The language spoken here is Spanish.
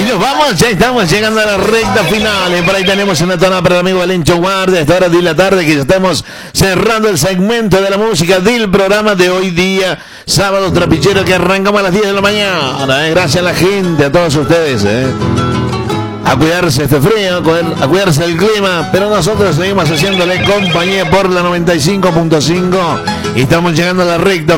nos vamos, ya estamos llegando a la recta final. Y por ahí tenemos una tonada para el amigo Valencho Guardia a esta hora de la tarde, que ya estamos cerrando el segmento de la música del programa de hoy día, sábado trapichero, que arrancamos a las 10 de la mañana. Gracias a la gente, a todos ustedes. A cuidarse este frío, a cuidarse el clima, pero nosotros seguimos haciéndole compañía por la 95.5 y estamos llegando a la recta